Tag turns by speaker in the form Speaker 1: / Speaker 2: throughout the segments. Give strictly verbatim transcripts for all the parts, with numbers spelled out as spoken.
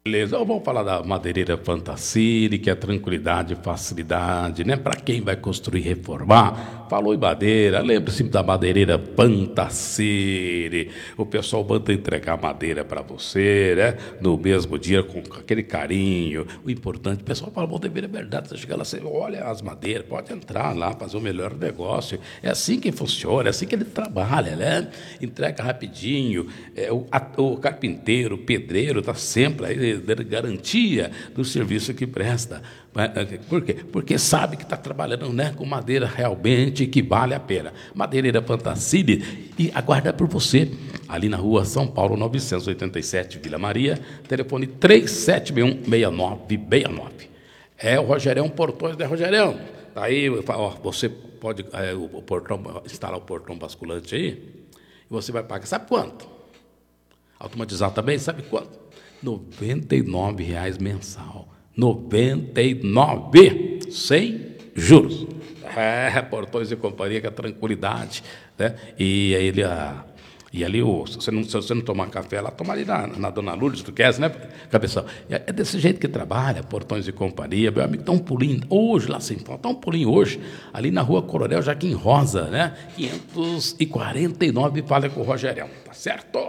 Speaker 1: Beleza, eu vou falar da madeireira Fantaciri, que é tranquilidade, facilidade, né? Para quem vai construir, reformar, falou em madeira, lembre-se da madeireira Fantaciri. O pessoal manda entregar madeira para você, né? No mesmo dia, com aquele carinho. O importante, o pessoal fala, bom, deveria é verdade, você chega lá, você olha as madeiras, pode entrar lá, fazer o melhor negócio. É assim que funciona, é assim que ele trabalha, né? Entrega rapidinho, é, o, a, o carpinteiro, o pedreiro, está sempre aí, dando garantia do serviço que presta. Por quê? Porque sabe que está trabalhando, né, com madeira realmente que vale a pena. Madeireira Fantaciri, e aguarda por você, ali na rua São Paulo, novecentos e oitenta e sete, Vila Maria, telefone três sete seis um, seis nove seis nove. É o Rogerião Portões, né, Rogerião? Tá aí, ó, você pode é, o, o portão, instalar o portão basculante aí, e você vai pagar, sabe quanto? Automatizado também, sabe quanto? noventa e nove reais mensal. noventa e nove, sem juros. É, Portões e Companhia, que é tranquilidade, né? E aí ele, a, e ali, o, se, você não, se você não tomar café lá, toma ali na, na Dona Lourdes, tu quer, né, cabeção? É, é desse jeito que trabalha, Portões e Companhia. Meu amigo, dá um pulinho, hoje lá sem falta, dá um pulinho hoje, ali na rua Coronel Jaquim Rosa, né? quinhentos e quarenta e nove, fala com o Rogerião, tá certo?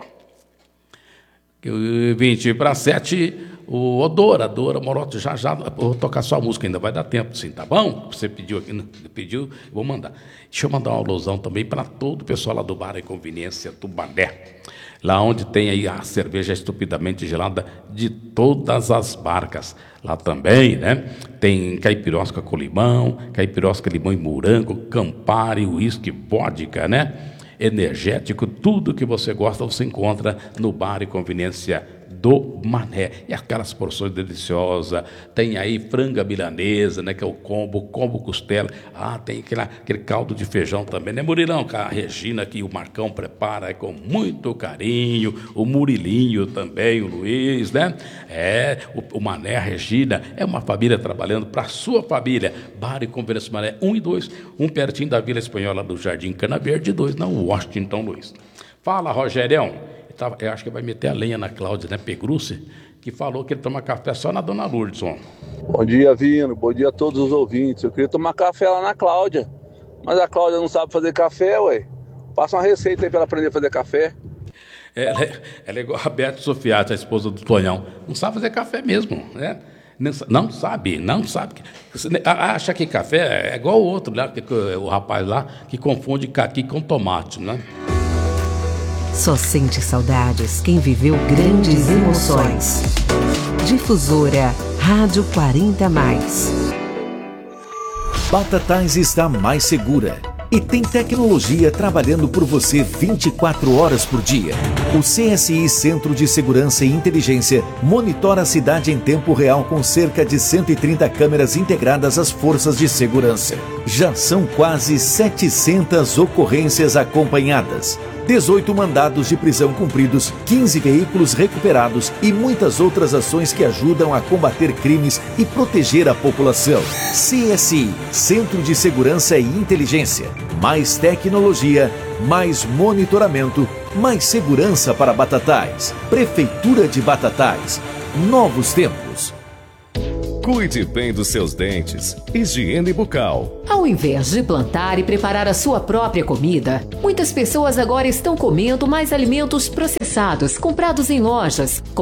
Speaker 1: vinte para sete, o Odora, Dora Moroto, já já, vou tocar sua música, ainda vai dar tempo, sim, tá bom? Você pediu aqui, pediu, vou mandar. Deixa eu mandar uma alusão também para todo o pessoal lá do Bar e Conveniência Tubané, lá onde tem aí a cerveja estupidamente gelada de todas as marcas. Lá também, né, tem caipirosca com limão, caipirosca limão e morango, Campari, uísque, vodka, né? Energético, tudo que você gosta você encontra no Bar e Conveniência do Mané. E aquelas porções deliciosas, tem aí franga milanesa, né, que é o combo, combo costela. Ah, tem aquele, aquele caldo de feijão também, né, Murilão? Que a Regina que o Marcão prepara aí com muito carinho, o Murilinho também, o Luiz, né? É, o, o Mané, a Regina, é uma família trabalhando para a sua família. Bar e Conveniência do Mané um e dois, um pertinho da Vila Espanhola do Jardim Cana Verde, e dois na Washington Luiz. Fala, Rogerião. Eu acho que vai meter a lenha na Cláudia, né, Pegruce, que falou que ele toma café só na Dona Lourdes, ó.
Speaker 2: Bom dia, Vino. Bom dia a todos os ouvintes. Eu queria tomar café lá na Cláudia, mas a Cláudia não sabe fazer café, ué. Passa uma receita aí para ela aprender a fazer café.
Speaker 1: Ela é, ela é igual a Beata Sofiati, a esposa do Tonhão. Não sabe fazer café mesmo, né? Não sabe, não sabe. Acha que café é igual o outro, né? O rapaz lá que confunde caqui com tomate, né?
Speaker 3: Só sente saudades quem viveu grandes emoções. Difusora Rádio quarenta mais.
Speaker 4: Batatais está mais segura e tem tecnologia trabalhando por você vinte e quatro horas por dia. O C S I Centro de Segurança e Inteligência monitora a cidade em tempo real com cerca de cento e trinta câmeras integradas às forças de segurança. Já são quase setecentas ocorrências acompanhadas, dezoito mandados de prisão cumpridos, quinze veículos recuperados e muitas outras ações que ajudam a combater crimes e proteger a população. C S I, Centro de Segurança e Inteligência. Mais tecnologia, mais monitoramento, mais segurança para Batatais. Prefeitura de Batatais. Novos tempos.
Speaker 5: Cuide bem dos seus dentes. Higiene bucal.
Speaker 6: Ao invés de plantar e preparar a sua própria comida, muitas pessoas agora estão comendo mais alimentos processados, comprados em lojas,